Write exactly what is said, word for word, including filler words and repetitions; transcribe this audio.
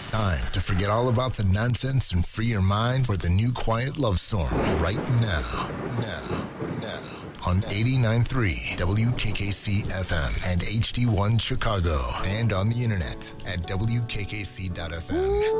It's time to forget all about the nonsense and free your mind for the new quiet love song right now. Now. Now. On eighty-nine point three W K K C F M and H D one Chicago. And on the internet at W K K C dot F M.